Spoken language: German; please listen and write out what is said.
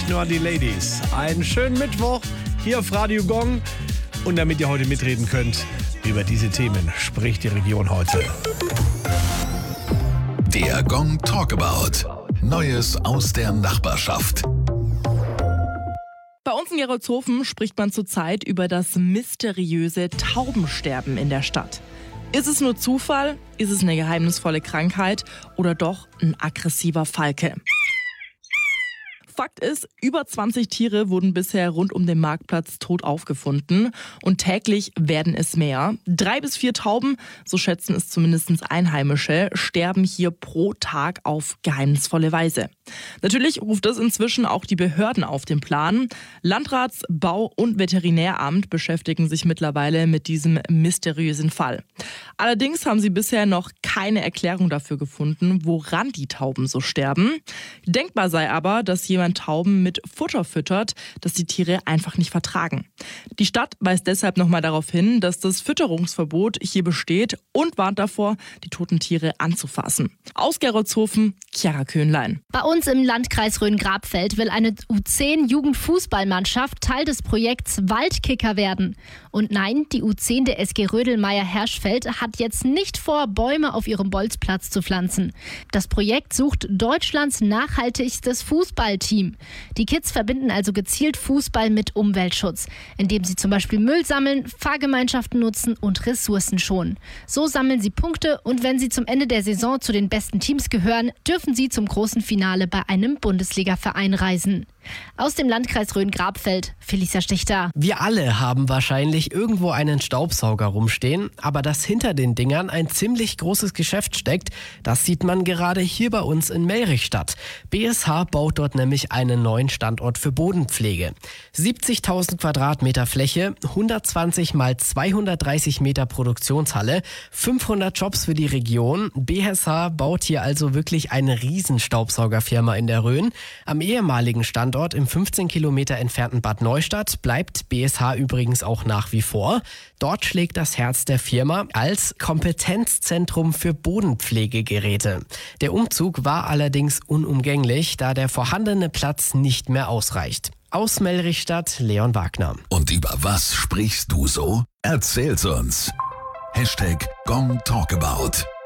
nur an die Ladies. Einen schönen Mittwoch hier auf Radio Gong. Und damit ihr heute mitreden könnt, über diese Themen spricht die Region heute. Der Gong Talkabout. Neues aus der Nachbarschaft. Bei uns in Gerolzhofen spricht man zurzeit über das mysteriöse Taubensterben in der Stadt. Ist es nur Zufall? Ist es eine geheimnisvolle Krankheit? Oder doch ein aggressiver Falke? Fakt ist, über 20 Tiere wurden bisher rund um den Marktplatz tot aufgefunden und täglich werden es mehr. 3 bis 4 Tauben, so schätzen es zumindest Einheimische, sterben hier pro Tag auf geheimnisvolle Weise. Natürlich ruft das inzwischen auch die Behörden auf den Plan. Landrats-, Bau- und Veterinäramt beschäftigen sich mittlerweile mit diesem mysteriösen Fall. Allerdings haben sie bisher noch keine Erklärung dafür gefunden, woran die Tauben so sterben. Denkbar sei aber, dass jemand Tauben mit Futter füttert, das die Tiere einfach nicht vertragen. Die Stadt weist deshalb nochmal darauf hin, dass das Fütterungsverbot hier besteht und warnt davor, die toten Tiere anzufassen. Aus Gerolzhofen, Chiara Köhnlein. Bei uns im Landkreis Rhön-Grabfeld will eine U10-Jugendfußballmannschaft Teil des Projekts Waldkicker werden. Und nein, die U10 der SG Rödelmeier-Herschfeld hat jetzt nicht vor, Bäume auf ihrem Bolzplatz zu pflanzen. Das Projekt sucht Deutschlands nachhaltigstes Fußballteam. Die Kids verbinden also gezielt Fußball mit Umweltschutz, indem sie zum Beispiel Müll sammeln, Fahrgemeinschaften nutzen und Ressourcen schonen. So sammeln sie Punkte und wenn sie zum Ende der Saison zu den besten Teams gehören, dürfen sie zum großen Finale bei einem Bundesliga-Verein reisen. Aus dem Landkreis Rhön-Grabfeld, Felicia Stichter. Wir alle haben wahrscheinlich irgendwo einen Staubsauger rumstehen, aber dass hinter den Dingern ein ziemlich großes Geschäft steckt, das sieht man gerade hier bei uns in Melrichstadt. BSH baut dort nämlich einen neuen Standort für Bodenpflege. 70.000 Quadratmeter Fläche, 120 mal 230 Meter Produktionshalle, 500 Jobs für die Region. BSH baut hier also wirklich eine Riesenstaubsaugerfirma in der Rhön. Am ehemaligen Standort im 15 Kilometer entfernten Bad Neustadt bleibt BSH übrigens auch nach wie vor. Dort schlägt das Herz der Firma als Kompetenzzentrum für Bodenpflegegeräte. Der Umzug war allerdings unumgänglich, da der vorhandene Platz nicht mehr ausreicht. Aus Melrichstadt, Leon Wagner. Und über was sprichst du so? Erzähl's uns. #GongTalkabout.